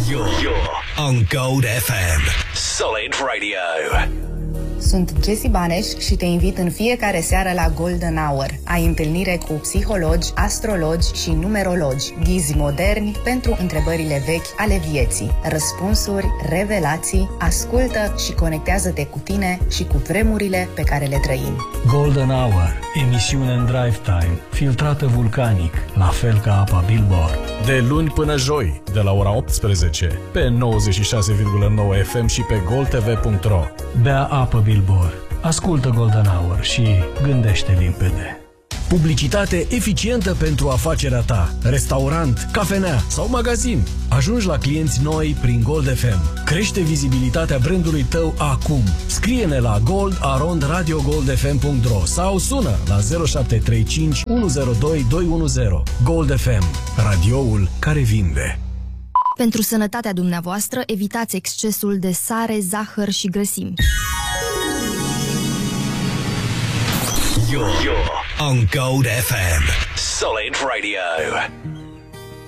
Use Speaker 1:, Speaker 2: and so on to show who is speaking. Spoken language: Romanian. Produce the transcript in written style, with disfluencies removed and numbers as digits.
Speaker 1: You're on Gold FM. Solid Radio.
Speaker 2: Sunt Jessie Baneș și te invit în fiecare seară la Golden Hour. Ai întâlnire cu psihologi, astrologi și numerologi, ghizi moderni pentru întrebările vechi ale vieții, răspunsuri, revelații, ascultă și conectează-te cu tine și cu vremurile pe care le trăim.
Speaker 3: Golden Hour, emisiune în drive time, filtrată vulcanic, la fel ca apa Billboard.
Speaker 4: De luni până joi, de la ora 18, pe 96,9 FM și pe goldtv.ro.
Speaker 3: Bea apă Billboard, ascultă Golden Hour și gândește limpede.
Speaker 5: Publicitate eficientă pentru afacerea ta, restaurant, cafenea sau magazin. Ajungi la clienți noi prin Gold FM. Crește vizibilitatea brandului tău acum. Scrie-ne la gold@radiogoldfm.ro sau sună la 0735 102 210. Gold FM, radioul care vinde.
Speaker 6: Pentru sănătatea dumneavoastră, evitați excesul de sare, zahăr și grăsimi.
Speaker 1: You're on Gold FM. Solid Radio.